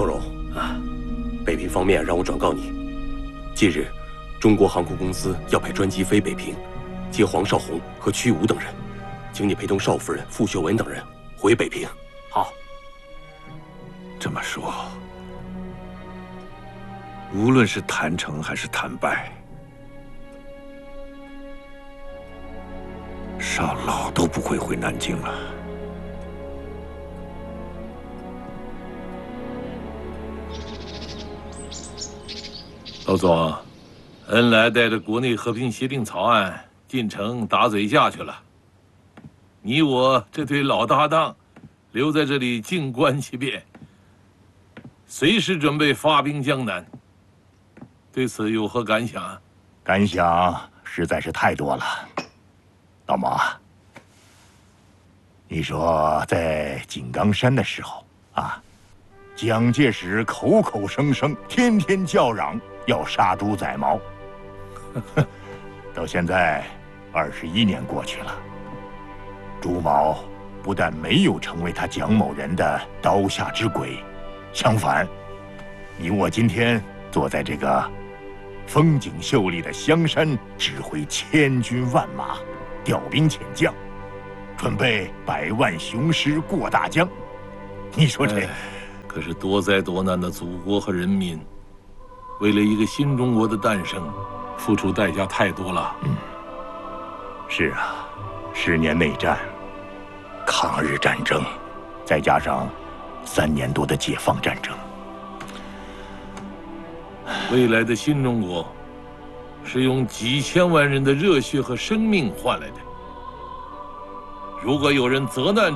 周荣啊，北平方面让我转告你，近日，中国航空公司要派专机飞北平，接黄绍竑和屈武等人，请你陪同邵夫人、傅学文等人回北平。 好。 这么说，无论是谈成还是谈败，邵老都不会回南京了。 老总，恩来带着国内和平协定草案进城打嘴架去了。你我这对老搭档，留在这里静观其变，随时准备发兵江南。对此有何感想？ 感想实在是太多了。老毛啊，你说在井冈山的时候啊，蒋介石口口声声、天天叫嚷要杀朱载毛，到现在21年过去了，朱毛不但没有成为他蒋某人的刀下之鬼，相反，你我今天坐在这个风景秀丽的香山，指挥千军万马，调兵遣将，准备100万雄师过大江。你说这可是多灾多难的祖国和人民，为了一个新中国的诞生，付出代价太多了。 是啊，10年内战、抗日战争，再加上3年多的解放战争。 未来的新中国，是用几千万人的热血和生命换来的。如果有人责难